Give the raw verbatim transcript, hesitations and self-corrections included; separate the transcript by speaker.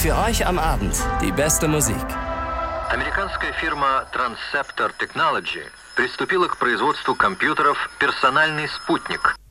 Speaker 1: für euch am Abend die beste Musik.
Speaker 2: Американская фирма Transceptor Technology приступила к производству компьютеров «Персональный спутник».